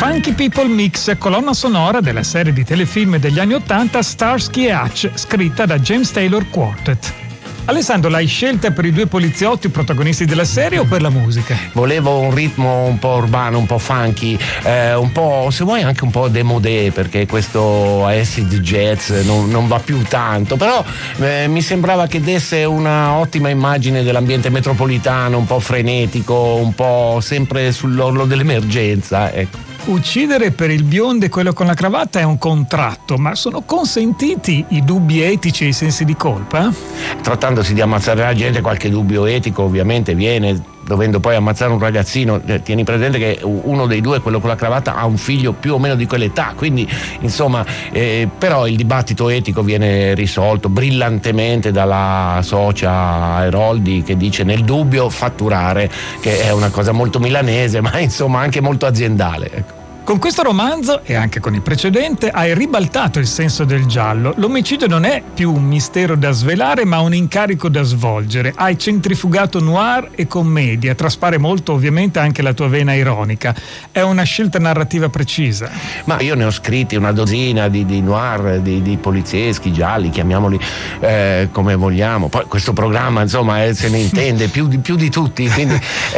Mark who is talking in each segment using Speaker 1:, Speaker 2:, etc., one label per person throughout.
Speaker 1: Funky People Mix, colonna sonora della serie di telefilm degli anni '80 Starsky e Hutch, scritta da James Taylor Quartet. Alessandro, l'hai scelta per i due poliziotti protagonisti della serie o per la musica?
Speaker 2: Volevo un ritmo un po' urbano, un po' funky, un po', se vuoi, anche un po' démodé, perché questo acid jazz non va più tanto, però mi sembrava che desse una ottima immagine dell'ambiente metropolitano, un po' frenetico, un po' sempre sull'orlo dell'emergenza, ecco.
Speaker 1: Uccidere per il biondo e quello con la cravatta è un contratto, ma sono consentiti i dubbi etici e i sensi di colpa?
Speaker 2: Trattandosi di ammazzare la gente, qualche dubbio etico ovviamente viene, dovendo poi ammazzare un ragazzino. Tieni presente che uno dei due, quello con la cravatta, ha un figlio più o meno di quell'età, quindi insomma, però il dibattito etico viene risolto brillantemente dalla socia Airoldi, che dice: nel dubbio fatturare, che è una cosa molto milanese, ma insomma anche molto aziendale, ecco.
Speaker 1: Con questo romanzo, e anche con il precedente, hai ribaltato il senso del giallo. L'omicidio non è più un mistero da svelare, ma un incarico da svolgere. Hai centrifugato noir e commedia, traspare molto ovviamente anche la tua vena ironica. È una scelta narrativa precisa.
Speaker 2: Ma io ne ho scritti una dozzina di noir, di polizieschi, gialli, chiamiamoli come vogliamo. Poi questo programma, insomma, se ne intende più di tutti, quindi,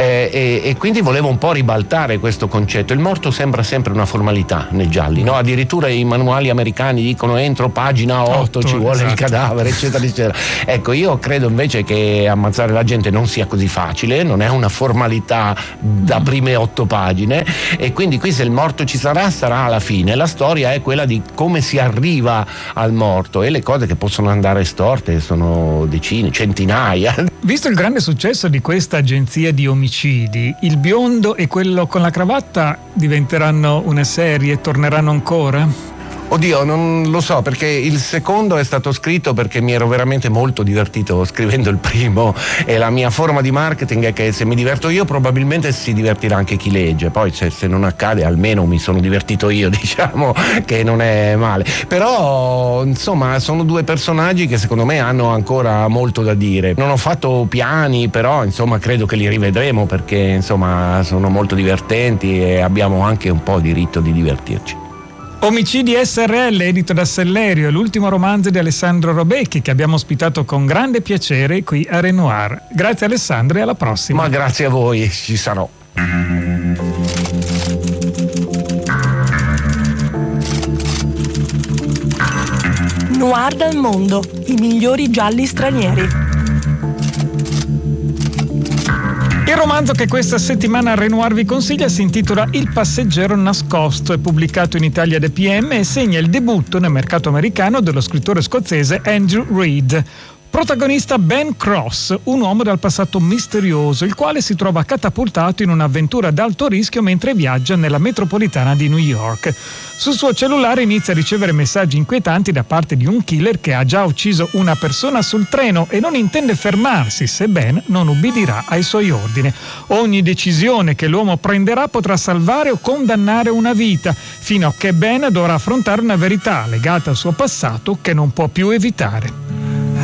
Speaker 2: e quindi volevo un po' ribaltare questo concetto. Il morto sembra sempre una formalità nei gialli, no? Addirittura i manuali americani dicono entro pagina 8 ci vuole, esatto, il cadavere, eccetera eccetera. Ecco, io credo invece che ammazzare la gente non sia così facile, non è una formalità da prime 8 pagine, e quindi qui se il morto ci sarà alla fine. La storia è quella di come si arriva al morto, e le cose che possono andare storte sono decine, centinaia.
Speaker 1: Visto il grande successo di questa agenzia di omicidi, il biondo e quello con la cravatta diventeranno una serie, torneranno ancora?
Speaker 2: Oddio, non lo so, perché il secondo è stato scritto perché mi ero veramente molto divertito scrivendo il primo, e la mia forma di marketing è che se mi diverto io probabilmente si divertirà anche chi legge. Poi se non accade, almeno mi sono divertito io, diciamo che non è male. Però insomma sono due personaggi che secondo me hanno ancora molto da dire. Non ho fatto piani, però insomma credo che li rivedremo, perché insomma sono molto divertenti e abbiamo anche un po' diritto di divertirci.
Speaker 1: Omicidi SRL, edito da Sellerio, è l'ultimo romanzo di Alessandro Robecchi, che abbiamo ospitato con grande piacere qui a Renoir. Grazie Alessandro e alla prossima.
Speaker 2: Ma grazie a voi, ci sarò.
Speaker 3: Noir dal mondo, i migliori gialli stranieri.
Speaker 1: Il romanzo che questa settimana Renoir vi consiglia si intitola Il passeggero nascosto, è pubblicato in Italia da PM e segna il debutto nel mercato americano dello scrittore scozzese Andrew Reid. Protagonista Ben Cross, un uomo dal passato misterioso, il quale si trova catapultato in un'avventura ad alto rischio mentre viaggia nella metropolitana di New York. Sul suo cellulare inizia a ricevere messaggi inquietanti da parte di un killer che ha già ucciso una persona sul treno e non intende fermarsi se Ben non ubbidirà ai suoi ordini. Ogni decisione che l'uomo prenderà potrà salvare o condannare una vita, fino a che Ben dovrà affrontare una verità legata al suo passato che non può più evitare.